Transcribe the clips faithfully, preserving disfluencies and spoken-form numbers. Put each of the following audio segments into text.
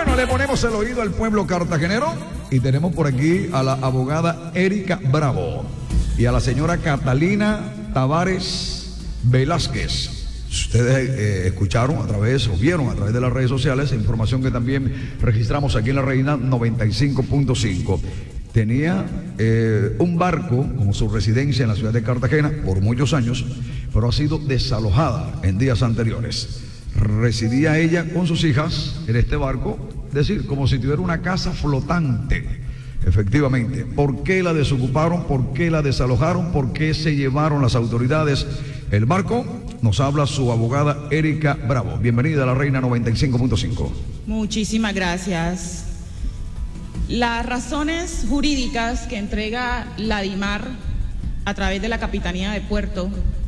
Bueno, le ponemos el oído al pueblo cartagenero y tenemos por aquí a la abogada Erika Bravo y a la señora Catalina Tavares Velázquez. Ustedes eh, escucharon a través, o vieron a través de las redes sociales, información que también registramos aquí en La Reina noventa y cinco punto cinco. Tenía eh, un barco como su residencia en la ciudad de Cartagena por muchos años, pero ha sido desalojada en días anteriores. Residía ella con sus hijas en este barco, es decir, como si tuviera una casa flotante. Efectivamente, ¿por qué la desocuparon? ¿Por qué la desalojaron? ¿Por qué se llevaron las autoridades el barco? Nos habla su abogada Erika Bravo. Bienvenida a La Reina noventa y cinco punto cinco. Muchísimas gracias. Las razones jurídicas que entrega la DIMAR a través de la Capitanía de Puerto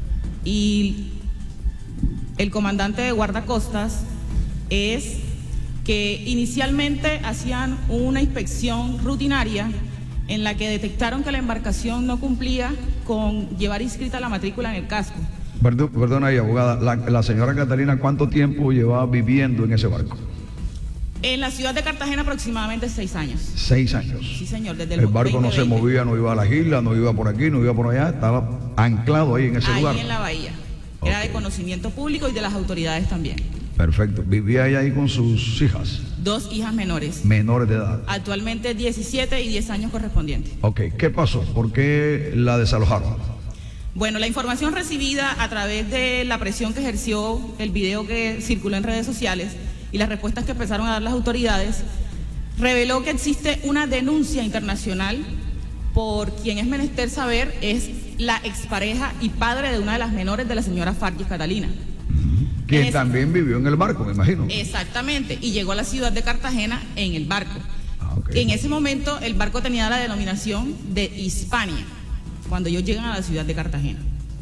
y el comandante de guardacostas es que inicialmente hacían una inspección rutinaria en la que detectaron que la embarcación no cumplía con llevar inscrita la matrícula en el casco. Perdón, perdona ahí, abogada, la, la señora Catalina, ¿cuánto tiempo llevaba viviendo en ese barco? En la ciudad de Cartagena aproximadamente seis años. Seis años. Sí, señor, desde el El barco veinte veinte. no se movía, no iba a las islas, no iba por aquí, no iba por allá, estaba anclado ahí en ese ahí lugar. Ahí en la bahía. Era Okay. de conocimiento público y de las autoridades también. Perfecto. ¿Vivía ella ahí con sus hijas? Dos hijas menores. Menores de edad. Actualmente diecisiete y diez años correspondientes. Ok, ¿qué pasó? ¿Por qué la desalojaron? Bueno, la información recibida a través de la presión que ejerció el video que circuló en redes sociales y las respuestas que empezaron a dar las autoridades, reveló que existe una denuncia internacional por quien es menester saber es la expareja y padre de una de las menores de la señora Fargis Catalina. Que ese... también vivió en el barco, me imagino. Exactamente, y llegó a la ciudad de Cartagena en el barco. Ah, okay. En ese momento el barco tenía la denominación de Hispania, cuando ellos llegan a la ciudad de Cartagena.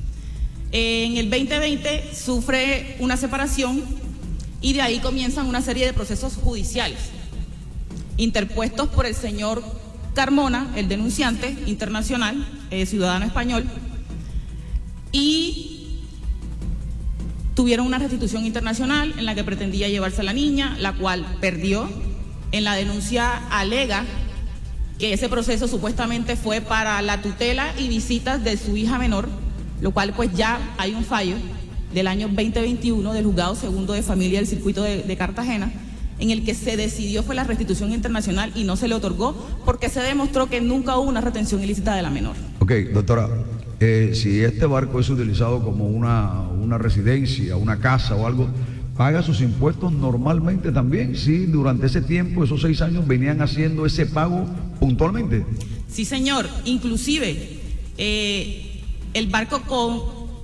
En el veinte veinte sufre una separación y de ahí comienzan una serie de procesos judiciales interpuestos por el señor Carmona, el denunciante internacional, eh, ciudadano español, y tuvieron una restitución internacional en la que pretendía llevarse a la niña, la cual perdió. En la denuncia alega que ese proceso supuestamente fue para la tutela y visitas de su hija menor, lo cual pues ya hay un fallo del año veinte veintiuno del Juzgado Segundo de Familia del Circuito de, de Cartagena, en el que se decidió fue la restitución internacional y no se le otorgó porque se demostró que nunca hubo una retención ilícita de la menor. Ok, doctora, eh, si este barco es utilizado como una, una residencia, una casa o algo, ¿paga sus impuestos normalmente también? Sí, durante ese tiempo, esos seis años, venían haciendo ese pago puntualmente. Sí, señor. Inclusive, eh, el barco con,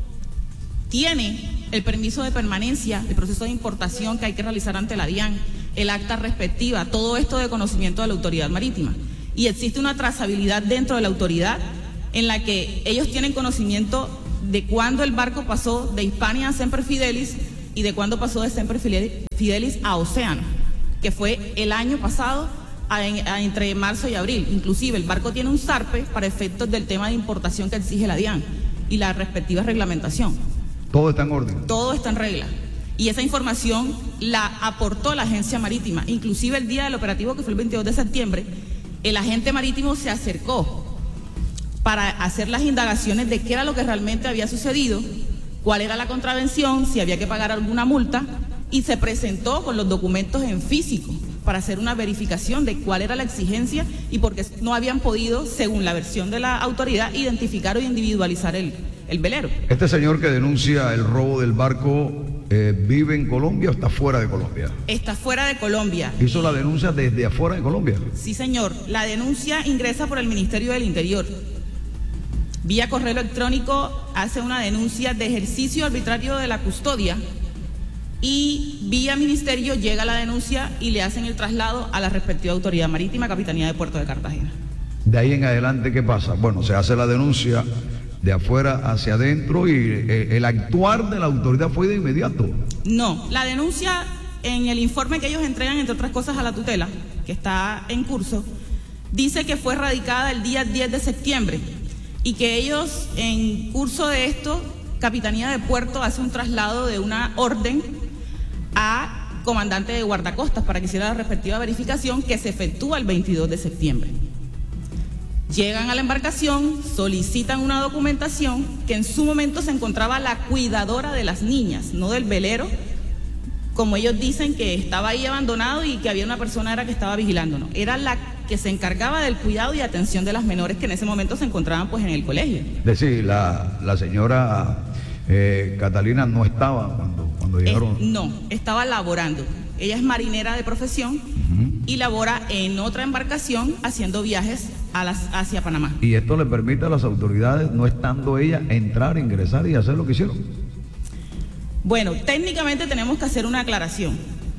tiene el permiso de permanencia, el proceso de importación que hay que realizar ante la DIAN, el acta respectiva, todo esto de conocimiento de la autoridad marítima. Y existe una trazabilidad dentro de la autoridad en la que ellos tienen conocimiento de cuándo el barco pasó de Hispania a Semper Fidelis y de cuándo pasó de Semper Fidelis a Océano, que fue el año pasado a, a, entre marzo y abril. Inclusive el barco tiene un zarpe para efectos del tema de importación que exige la DIAN y la respectiva reglamentación. Todo está en orden. Todo está en regla. Y esa información la aportó la agencia marítima. Inclusive el día del operativo, que fue el veintidós de septiembre, el agente marítimo se acercó para hacer las indagaciones de qué era lo que realmente había sucedido, cuál era la contravención, si había que pagar alguna multa, y se presentó con los documentos en físico para hacer una verificación de cuál era la exigencia y por qué no habían podido, según la versión de la autoridad, identificar o individualizar el, el velero. ¿Este señor que denuncia el robo del barco eh, vive en Colombia o está fuera de Colombia? Está fuera de Colombia. ¿Hizo la denuncia desde afuera de Colombia? Sí, señor. La denuncia ingresa por el Ministerio del Interior. Vía correo electrónico hace una denuncia de ejercicio arbitrario de la custodia y vía ministerio llega la denuncia y le hacen el traslado a la respectiva autoridad marítima, Capitanía de Puerto de Cartagena. De ahí en adelante, ¿qué pasa? Bueno, se hace la denuncia de afuera hacia adentro y eh, el actuar de la autoridad fue de inmediato. No, la denuncia en el informe que ellos entregan, entre otras cosas, a la tutela, que está en curso, dice que fue radicada el día diez de septiembre y que ellos, en curso de esto, Capitanía de Puerto hace un traslado de una orden a comandante de guardacostas para que hiciera la respectiva verificación, que se efectúa el veintidós de septiembre. Llegan a la embarcación, solicitan una documentación que en su momento se encontraba la cuidadora de las niñas, no del velero, como ellos dicen que estaba ahí abandonado y que había una persona era que estaba vigilándonos. Era la que se encargaba del cuidado y atención de las menores que en ese momento se encontraban pues en el colegio. Es decir, la, la señora eh, Catalina no estaba cuando, cuando llegaron. Es, no, estaba laborando. Ella es marinera de profesión uh-huh. y labora en otra embarcación haciendo viajes a las, hacia Panamá. Y esto le permite a las autoridades, no estando ella, entrar, ingresar y hacer lo que hicieron. Bueno, técnicamente tenemos que hacer una aclaración.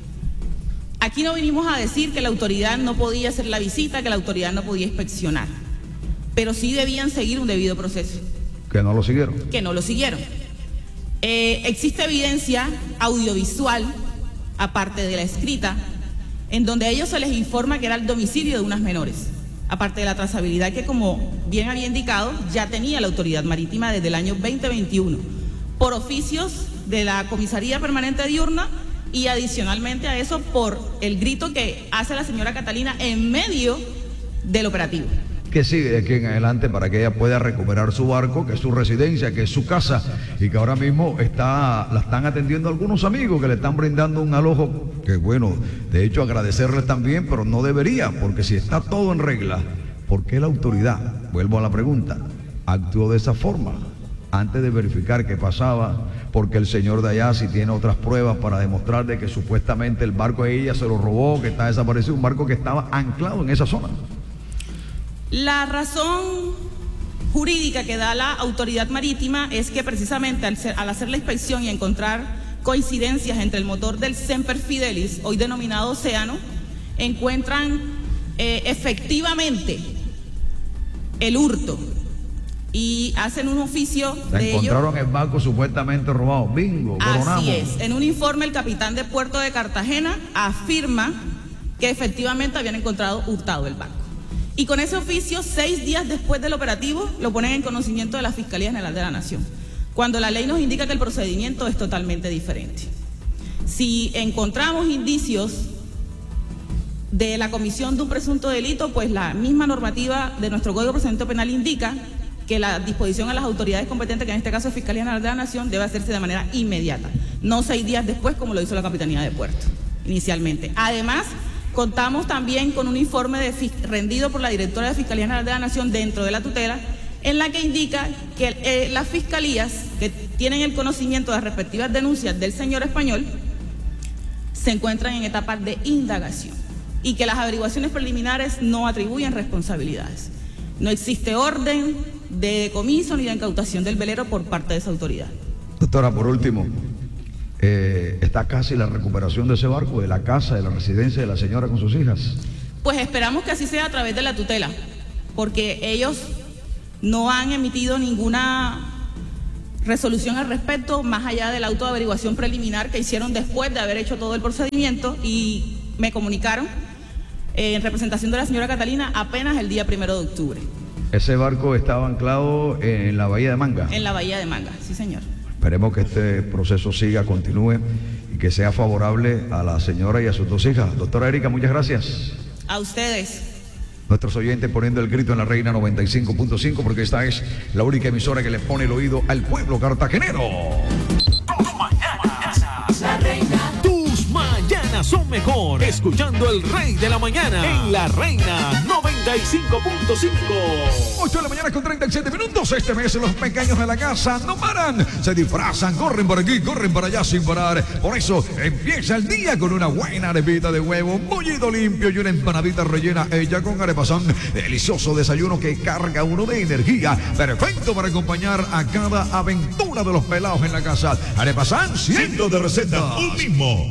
Aquí no vinimos a decir que la autoridad no podía hacer la visita, que la autoridad no podía inspeccionar, pero sí debían seguir un debido proceso. Que no lo siguieron. Que no lo siguieron. Eh, existe evidencia audiovisual, aparte de la escrita, en donde a ellos se les informa que era el domicilio de unas menores, aparte de la trazabilidad que, como bien había indicado, ya tenía la autoridad marítima desde el año veinte veintiuno, por oficios de la Comisaría Permanente Diurna y adicionalmente a eso por el grito que hace la señora Catalina en medio del operativo. Que sigue de aquí en adelante para que ella pueda recuperar su barco, que es su residencia, que es su casa, y que ahora mismo está, la están atendiendo algunos amigos que le están brindando un alojo, que bueno, de hecho agradecerles también, pero no debería, porque si está todo en regla, ¿por qué la autoridad, vuelvo a la pregunta, actuó de esa forma? Antes de verificar qué pasaba, porque el señor de allá si tiene otras pruebas para demostrar de que supuestamente el barco de ella se lo robó, que está desaparecido, un barco que estaba anclado en esa zona. La razón jurídica que da la autoridad marítima es que precisamente al, ser, al hacer la inspección y encontrar coincidencias entre el motor del Semper Fidelis, hoy denominado Océano, encuentran eh, efectivamente el hurto y hacen un oficio Se de encontraron ello. El barco supuestamente robado. Bingo, coronamos. Así es. En un informe el capitán de Puerto de Cartagena afirma que efectivamente habían encontrado hurtado el barco. Y con ese oficio, seis días después del operativo, lo ponen en conocimiento de la Fiscalía General de la Nación, cuando la ley nos indica que el procedimiento es totalmente diferente. Si encontramos indicios de la comisión de un presunto delito, pues la misma normativa de nuestro Código de Procedimiento Penal indica que la disposición a las autoridades competentes, que en este caso es Fiscalía General de la Nación, debe hacerse de manera inmediata, no seis días después como lo hizo la Capitanía de Puerto inicialmente. Además, contamos también con un informe de, rendido por la directora de Fiscalía General de la Nación dentro de la tutela, en la que indica que eh, las fiscalías que tienen el conocimiento de las respectivas denuncias del señor español se encuentran en etapas de indagación y que las averiguaciones preliminares no atribuyen responsabilidades. No existe orden de decomiso ni de incautación del velero por parte de esa autoridad. Doctora, por último, eh, ¿está casi la recuperación de ese barco, de la casa, de la residencia de la señora con sus hijas? Pues esperamos que así sea a través de la tutela, porque ellos no han emitido ninguna resolución al respecto, más allá del auto de averiguación preliminar que hicieron después de haber hecho todo el procedimiento, y me comunicaron eh, en representación de la señora Catalina apenas el día primero de octubre. Ese barco estaba anclado en la bahía de Manga. En la bahía de Manga, sí señor. Esperemos que este proceso siga, continúe y que sea favorable a la señora y a sus dos hijas. Doctora Erika, muchas gracias. A ustedes. Nuestros oyentes poniendo el grito en la Reina noventa y cinco punto cinco, porque esta es la única emisora que le pone el oído al pueblo cartagenero. Tus mañanas, la Reina. Tus mañanas son mejor escuchando el Rey de la Mañana en la Reina noventa y cinco punto cinco. ocho de la mañana con treinta y siete minutos. Este mes los pequeños de la casa no paran, se disfrazan, corren por aquí, corren para allá sin parar. Por eso empieza el día con una buena arepita de huevo, un bollito limpio y una empanadita rellena ella con arepazón. Delicioso desayuno que carga uno de energía, perfecto para acompañar a cada aventura de los pelados en la casa. Arepazán, cientos de recetas. Un mismo.